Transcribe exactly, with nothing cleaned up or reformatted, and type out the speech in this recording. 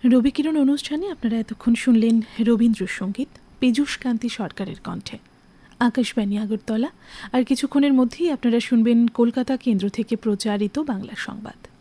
রবিকিরণ অনুষ্ঠানে আপনারা এতক্ষণ শুনলেন রবীন্দ্রসঙ্গীত পীযূষ কান্তি সরকারের কণ্ঠে। আকাশবাণী আগরতলা। আর কিছুক্ষণের মধ্যেই আপনারা শুনবেন কলকাতা কেন্দ্র থেকে প্রচারিত বাংলা সংবাদ।